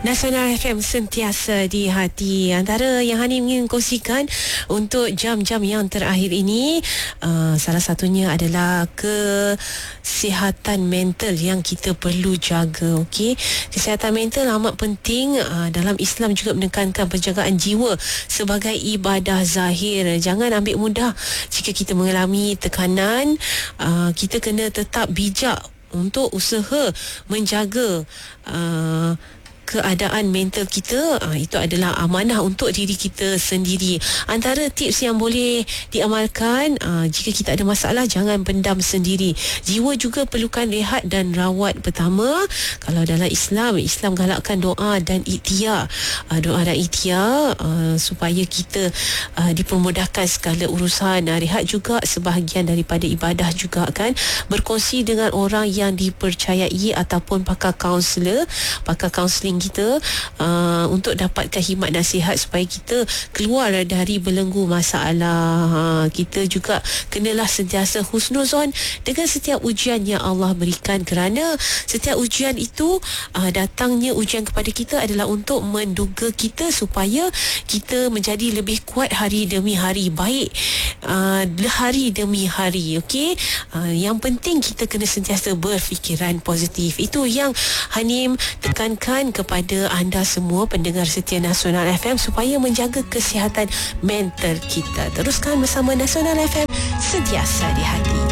Nasional FM sentiasa di hati. Antara yang Hani ingin kongsikan untuk jam-jam yang terakhir ini, salah satunya adalah kesihatan mental yang kita perlu jaga. Okey, kesihatan mental amat penting. Dalam Islam juga menekankan penjagaan jiwa sebagai ibadah zahir. Jangan ambil mudah jika kita mengalami tekanan. Kita kena tetap bijak untuk usaha menjaga keadaan mental kita. Itu adalah amanah untuk diri kita sendiri. Antara tips yang boleh diamalkan, jika kita ada masalah, jangan pendam sendiri. Jiwa juga perlukan rehat dan rawat pertama. Kalau dalam Islam galakkan doa dan ikhtiar. Doa dan ikhtiar supaya kita dipermudahkan segala urusan. Rehat juga sebahagian daripada ibadah juga kan. Berkongsi dengan orang yang dipercayai ataupun pakar kaunseling kita untuk dapatkan khidmat nasihat supaya kita keluar dari belenggu masalah. Kita juga kenalah sentiasa husnuzon dengan setiap ujian yang Allah berikan, kerana setiap ujian itu, datangnya ujian kepada kita adalah untuk menduga kita supaya kita menjadi lebih kuat hari demi hari, baik hari demi hari. Okey, yang penting kita kena sentiasa berfikiran positif. Itu yang Hanim tekankan kepada anda semua pendengar setia Nasional FM supaya menjaga kesihatan mental kita. Teruskan bersama Nasional FM, sentiasa di hati.